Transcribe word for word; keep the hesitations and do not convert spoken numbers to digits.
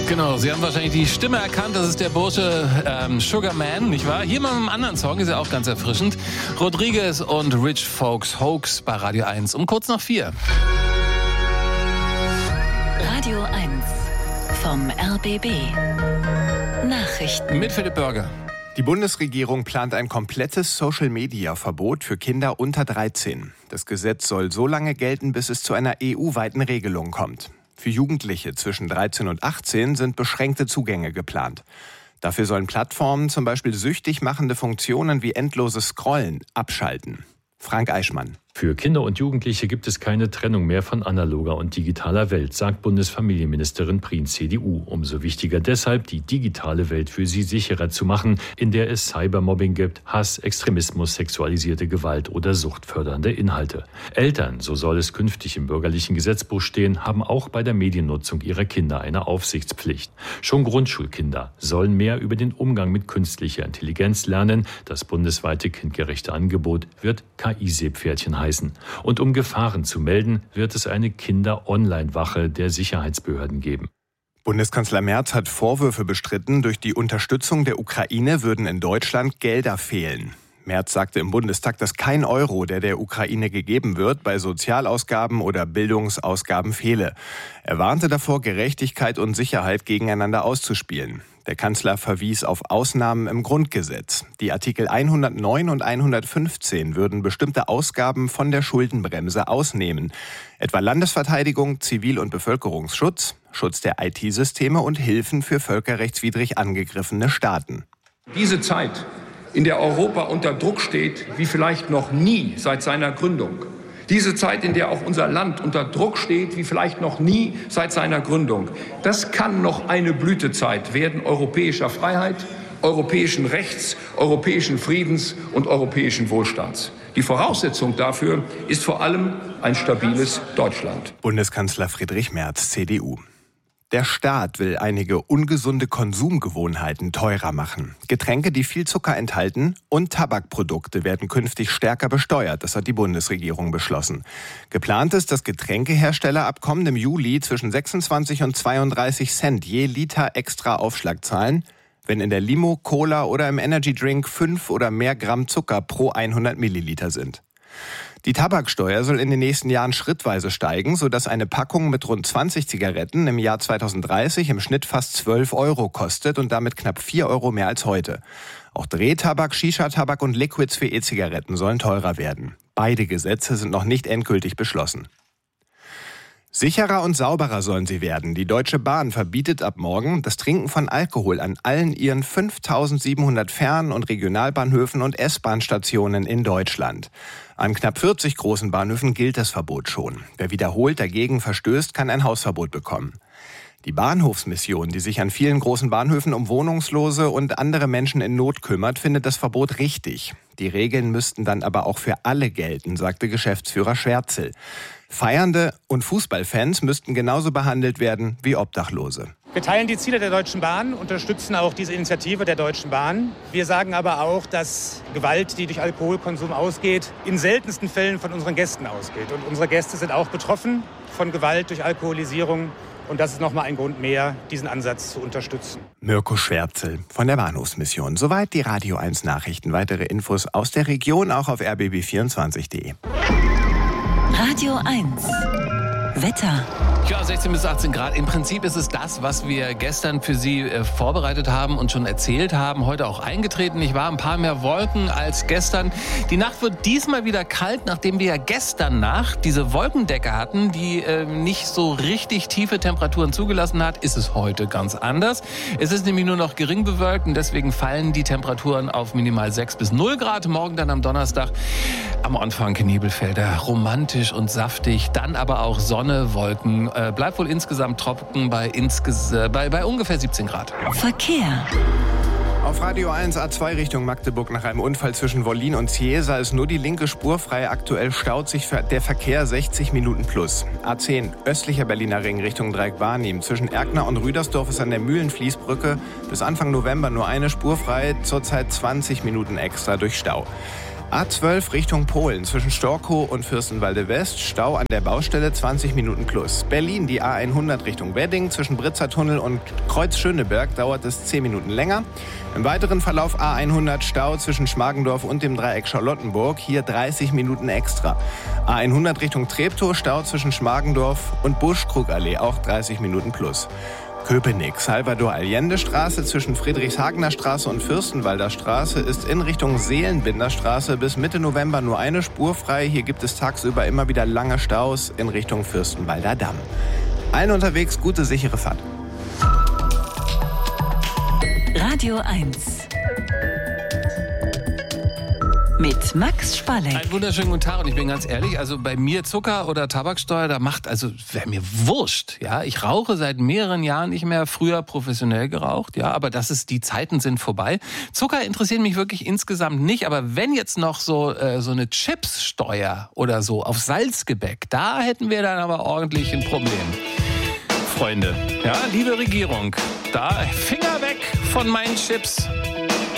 Genau, Sie haben wahrscheinlich die Stimme erkannt. Das ist der Bursche ähm, Sugar Man, nicht wahr? Hier mal mit einem anderen Song, ist ja auch ganz erfrischend. Rodriguez und Rich Folks Hoax bei Radio eins um kurz nach vier. Radio eins vom R B B. Nachrichten mit Philipp Börger. Die Bundesregierung plant ein komplettes Social-Media-Verbot für Kinder unter dreizehn. Das Gesetz soll so lange gelten, bis es zu einer E U-weiten Regelung kommt. Für Jugendliche zwischen dreizehn und achtzehn sind beschränkte Zugänge geplant. Dafür sollen Plattformen zum Beispiel süchtig machende Funktionen wie endloses Scrollen abschalten. Frank Eichmann. Für Kinder und Jugendliche gibt es keine Trennung mehr von analoger und digitaler Welt, sagt Bundesfamilienministerin Prien, C D U. Umso wichtiger deshalb, die digitale Welt für sie sicherer zu machen, in der es Cybermobbing gibt, Hass, Extremismus, sexualisierte Gewalt oder suchtfördernde Inhalte. Eltern, so soll es künftig im bürgerlichen Gesetzbuch stehen, haben auch bei der Mediennutzung ihrer Kinder eine Aufsichtspflicht. Schon Grundschulkinder sollen mehr über den Umgang mit künstlicher Intelligenz lernen. Das bundesweite kindgerechte Angebot wird K I-Seepferdchen heißen. Und um Gefahren zu melden, wird es eine Kinder-Online-Wache der Sicherheitsbehörden geben. Bundeskanzler Merz hat Vorwürfe bestritten, durch die Unterstützung der Ukraine würden in Deutschland Gelder fehlen. Merz sagte im Bundestag, dass kein Euro, der der Ukraine gegeben wird, bei Sozialausgaben oder Bildungsausgaben fehle. Er warnte davor, Gerechtigkeit und Sicherheit gegeneinander auszuspielen. Der Kanzler verwies auf Ausnahmen im Grundgesetz. Die Artikel hundertneun und hundertfünfzehn würden bestimmte Ausgaben von der Schuldenbremse ausnehmen. Etwa Landesverteidigung, Zivil- und Bevölkerungsschutz, Schutz der I T-Systeme und Hilfen für völkerrechtswidrig angegriffene Staaten. Diese Zeit, in der Europa unter Druck steht, wie vielleicht noch nie seit seiner Gründung. Diese Zeit, in der auch unser Land unter Druck steht, wie vielleicht noch nie seit seiner Gründung. Das kann noch eine Blütezeit werden europäischer Freiheit, europäischen Rechts, europäischen Friedens und europäischen Wohlstands. Die Voraussetzung dafür ist vor allem ein stabiles Deutschland. Bundeskanzler Friedrich Merz, C D U. Der Staat will einige ungesunde Konsumgewohnheiten teurer machen. Getränke, die viel Zucker enthalten, und Tabakprodukte werden künftig stärker besteuert. Das hat die Bundesregierung beschlossen. Geplant ist, dass Getränkehersteller ab kommendem Juli zwischen sechsundzwanzig und zweiunddreißig Cent je Liter extra Aufschlag zahlen, wenn in der Limo, Cola oder im Energydrink fünf oder mehr Gramm Zucker pro hundert Milliliter sind. Die Tabaksteuer soll in den nächsten Jahren schrittweise steigen, sodass eine Packung mit rund zwanzig Zigaretten im Jahr zweitausenddreißig im Schnitt fast zwölf Euro kostet und damit knapp vier Euro mehr als heute. Auch Drehtabak, Shisha-Tabak und Liquids für E-Zigaretten sollen teurer werden. Beide Gesetze sind noch nicht endgültig beschlossen. Sicherer und sauberer sollen sie werden. Die Deutsche Bahn verbietet ab morgen das Trinken von Alkohol an allen ihren fünftausendsiebenhundert Fern- und Regionalbahnhöfen und S-Bahn-Stationen in Deutschland. An knapp vierzig großen Bahnhöfen gilt das Verbot schon. Wer wiederholt dagegen verstößt, kann ein Hausverbot bekommen. Die Bahnhofsmission, die sich an vielen großen Bahnhöfen um Wohnungslose und andere Menschen in Not kümmert, findet das Verbot richtig. Die Regeln müssten dann aber auch für alle gelten, sagte Geschäftsführer Schwärzel. Feiernde und Fußballfans müssten genauso behandelt werden wie Obdachlose. Wir teilen die Ziele der Deutschen Bahn, unterstützen auch diese Initiative der Deutschen Bahn. Wir sagen aber auch, dass Gewalt, die durch Alkoholkonsum ausgeht, in seltensten Fällen von unseren Gästen ausgeht. Und unsere Gäste sind auch betroffen von Gewalt durch Alkoholisierung. Und das ist nochmal ein Grund mehr, diesen Ansatz zu unterstützen. Mirko Schwärzel von der Bahnhofsmission. Soweit die Radio eins Nachrichten. Weitere Infos aus der Region auch auf r b b vierundzwanzig punkt d e. Radio eins Wetter. Ja, sechzehn bis achtzehn Grad. Im Prinzip ist es das, was wir gestern für Sie äh, vorbereitet haben und schon erzählt haben. Heute auch eingetreten. Ich war ein paar mehr Wolken als gestern. Die Nacht wird diesmal wieder kalt, nachdem wir ja gestern Nacht diese Wolkendecke hatten, die äh, nicht so richtig tiefe Temperaturen zugelassen hat. Ist es heute ganz anders. Es ist nämlich nur noch gering bewölkt und deswegen fallen die Temperaturen auf minimal sechs bis null Grad. Morgen dann am Donnerstag am Anfang Nebelfelder. Romantisch und saftig. Dann aber auch Sonne, Wolken. Äh, bleibt wohl insgesamt trocken bei, insges- äh, bei, bei ungefähr siebzehn Grad. Verkehr. Auf Radio eins A zwei Richtung Magdeburg nach einem Unfall zwischen Wollin und Ciesa ist nur die linke Spur frei. Aktuell staut sich der Verkehr sechzig Minuten plus. A zehn östlicher Berliner Ring Richtung Dreieck-Barnim. Zwischen Erkner und Rüdersdorf ist an der Mühlenfließbrücke bis Anfang November nur eine Spur frei. Zurzeit zwanzig Minuten extra durch Stau. A zwölf Richtung Polen zwischen Storkow und Fürstenwalde West. Stau an der Baustelle zwanzig Minuten plus. Berlin die A hundert Richtung Wedding. Zwischen Britzertunnel und Kreuz Schöneberg dauert es zehn Minuten länger. Im weiteren Verlauf A hundert Stau zwischen Schmargendorf und dem Dreieck Charlottenburg. Hier dreißig Minuten extra. A hundert Richtung Treptow. Stau zwischen Schmargendorf und Busch-Krugallee. Auch dreißig Minuten plus. Köpenick, Salvador-Allende-Straße zwischen Friedrichshagener Straße und Fürstenwalder Straße ist in Richtung Seelenbinder Straße bis Mitte November nur eine Spur frei. Hier gibt es tagsüber immer wieder lange Staus in Richtung Fürstenwalder Damm. Allen unterwegs gute, sichere Fahrt. Radio eins. Mit Max Spalleck. Einen wunderschönen guten Tag und ich bin ganz ehrlich, also bei mir Zucker oder Tabaksteuer, da macht, also wäre mir wurscht, ja. Ich rauche seit mehreren Jahren nicht mehr, früher professionell geraucht, ja, aber das ist, die Zeiten sind vorbei. Zucker interessiert mich wirklich insgesamt nicht, aber wenn jetzt noch so, äh, so eine Chipssteuer oder so auf Salzgebäck, da hätten wir dann aber ordentlich ein Problem. Freunde, ja, liebe Regierung, da Finger weg von meinen Chips.